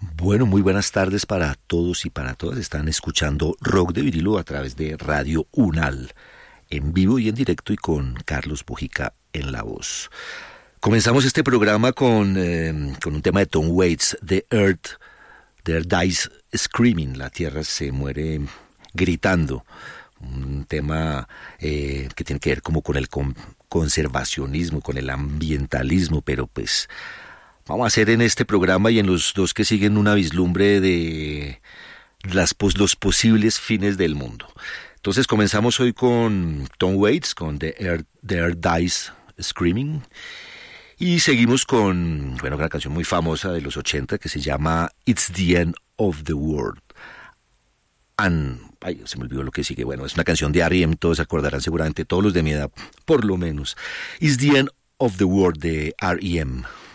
Bueno, muy buenas tardes para todos y para todas. Están escuchando Rock de Vinilo a través de Radio Unal, en vivo y en directo y con Carlos Bujica en la voz. Comenzamos este programa con un tema de Tom Waits, The Earth Dies Screaming, la tierra se muere gritando. Un tema que tiene que ver como con el conservacionismo, con el ambientalismo, pero pues vamos a hacer en este programa y en los dos que siguen una vislumbre de los posibles fines del mundo. Entonces comenzamos hoy con Tom Waits, con The Earth Dies Screaming, y seguimos con una canción muy famosa de los 80 que se llama It's the End of the World. Se me olvidó lo que sigue. Bueno, es una canción de R.E.M., todos se acordarán seguramente, todos los de mi edad, por lo menos. It's the End of the World de R.E.M.